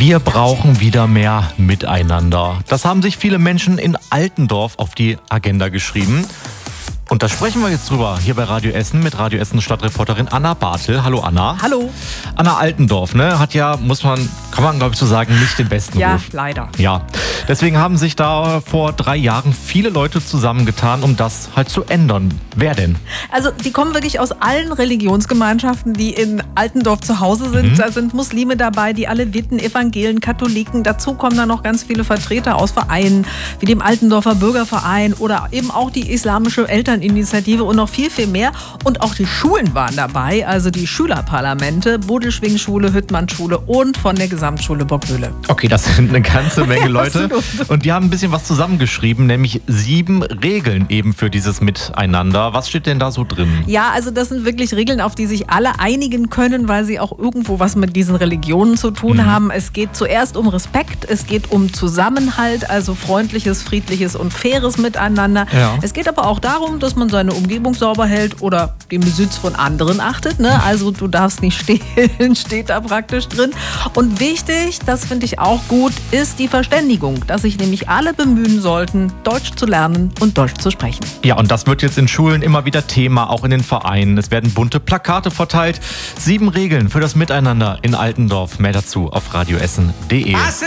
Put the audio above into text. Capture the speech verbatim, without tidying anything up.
Wir brauchen wieder mehr Miteinander. Das haben sich viele Menschen in Altendorf auf die Agenda geschrieben. Und da sprechen wir jetzt drüber hier bei Radio Essen mit Radio Essen Stadtreporterin Anna Bartel. Hallo Anna. Hallo. Anna, Altendorf, ne, hat ja, muss man, kann man glaube ich so sagen, nicht den besten ja, Ruf. Ja, leider. Ja, deswegen haben sich da vor drei Jahren viele Leute zusammengetan, um das halt zu ändern. Wer denn? Also die kommen wirklich aus allen Religionsgemeinschaften, die in Altendorf zu Hause sind. Mhm. Da sind Muslime dabei, die Aleviten, Evangelen, Katholiken. Dazu kommen dann noch ganz viele Vertreter aus Vereinen, wie dem Altendorfer Bürgerverein oder eben auch die islamische Elterninitiative und noch viel, viel mehr. Und auch die Schulen waren dabei, also die Schülerparlamente, Bodelschwingschule, Hüttmannschule und von der Gesamtschule Bockmühle. Okay, das sind eine ganze Menge Leute. Und die haben ein bisschen was zusammengeschrieben, nämlich sieben Regeln eben für dieses Miteinander. Was steht denn da so drin? Ja, also das sind wirklich Regeln, auf die sich alle einigen können, weil sie auch irgendwo was mit diesen Religionen zu tun mhm. haben. Es geht zuerst um Respekt, es geht um Zusammenhalt, also freundliches, friedliches und faires Miteinander. Ja. Es geht aber auch darum, dass man seine Umgebung sauber hält oder den Besitz von anderen achtet. Ne? Also du darfst nicht stehlen, steht da praktisch drin. Und wichtig, das finde ich auch gut, ist die Verständigung, dass sich nämlich alle bemühen sollten, Deutsch zu lernen und Deutsch zu sprechen. Ja, und das wird jetzt in Schulen immer wieder Thema, auch in den Vereinen. Es werden bunte Plakate verteilt. Sieben Regeln für das Miteinander in Altendorf. Mehr dazu auf radioessen punkt de.